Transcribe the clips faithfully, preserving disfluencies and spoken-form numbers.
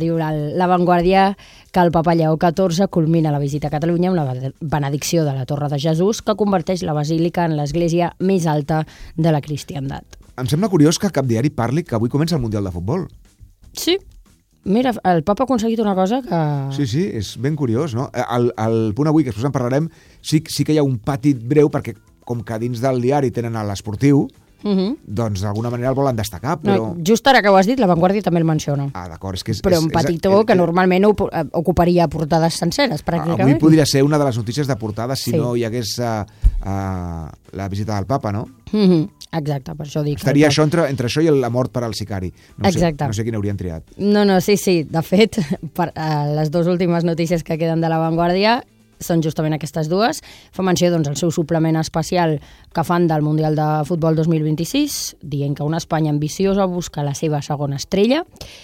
diu La Vanguardia que el papa Lleó catorze culmina la visita a Catalunya amb la benedicció de la Torre de Jesús, que converteix la basílica en l'església més alta de la cristiandat. Em sembla curiós que cap diari parli que avui comença el Mundial de Futbol. Sí, mira, el papa ha aconseguit una cosa que... Sí, sí, és ben curiós, no? El, el punt avui, que després en parlarem, sí, sí que hi ha un petit breu, perquè com que dins del diari tenen l'esportiu, Uh-huh. doncs d'alguna manera el volen destacar, però... No, just ara que ho has dit, La Vanguardia també el menciona. Ah, d'acord, és que és... Però un és, petitó és, és, que normalment ocuparia portades senceres, pràcticament. Avui podria ser una de les notícies de portada si sí. no hi hagués uh, uh, la visita del papa, no? Uh-huh. Exacte, per això dic... Estaria això entre, entre això i la mort per al sicari. No Exacte. Sé, no sé quin haurien triat. No, no, sí, sí. De fet, per, uh, les dues últimes notícies que queden de La Vanguardia són justament aquestes dues. Fa menció doncs, al seu suplement especial que fan del Mundial de Futbol dos mil vint-i-sis, dient que una Espanya ambiciosa busca la seva segona estrella,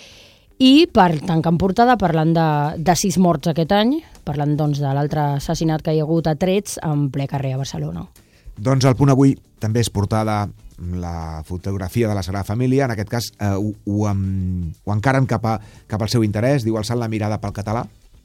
i per tancar en portada parlant de, de sis morts aquest any, parlant doncs, de l'altre assassinat que hi ha hagut a trets en ple carrer a Barcelona. Doncs el punt avui també és portada la fotografia de la Sagrada Família, en aquest cas eh, ho, ho, um, ho encaren cap, a, cap al seu interès, diu alçant la mirada pel català.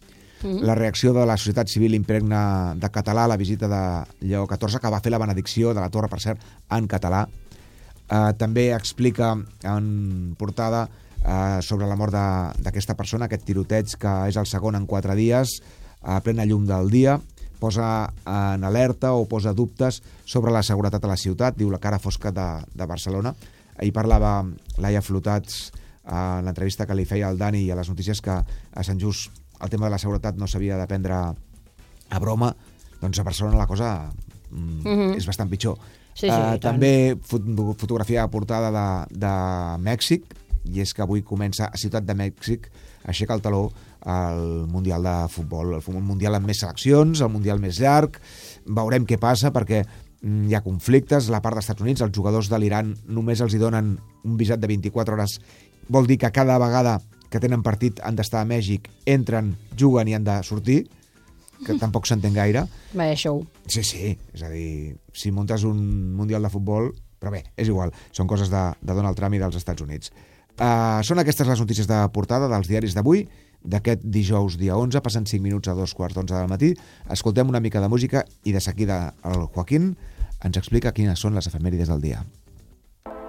La reacció de la societat civil impregna de català a la visita de Lleó catorze, que va fer la benedicció de la Torre, per cert, en català. Eh, també explica en portada eh, sobre la mort d'aquesta persona, aquest tiroteig que és el segon en quatre dies, a plena llum del dia, posa en alerta o posa dubtes sobre la seguretat a la ciutat, diu la cara fosca de, de Barcelona. Ahir parlava Laia Flotats a l'entrevista que li feia al Dani i a les notícies que a Sant Just el tema de la seguretat no s'havia de prendre a broma, doncs a Barcelona la cosa mm, mm-hmm. és bastant pitjor. Sí, sí, uh, també fot fotografia portada de, de Mèxic, i és que avui comença a Ciutat de Mèxic, aixeca el taló al Mundial de Futbol, el Mundial amb més seleccions, el Mundial més llarg. Veurem què passa, perquè mm, hi ha conflictes. La part dels Estats Units, els jugadors de l'Iran només els hi donen un visat de vint-i-quatre hores. Vol dir que cada vegada que tenen partit han d'estar a Mèxic, entren, juguen i han de sortir, que tampoc s'entén gaire. Vaya show. Sí, sí, és a dir, si muntes un Mundial de Futbol, però bé, és igual, són coses de, de Donald Trump i dels Estats Units. Uh, són aquestes les notícies de portada dels diaris d'avui, d'aquest dijous dia onze, passen cinc minuts a dos quarts d'onze del matí. Escoltem una mica de música i de seguida el Joaquín ens explica quines són les efemèrides del dia.